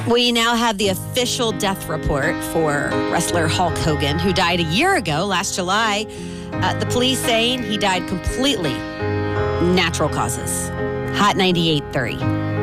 We now have the official death report for wrestler Hulk Hogan, who died a year ago, last July. The police saying he died completely natural causes. Hot 98.3.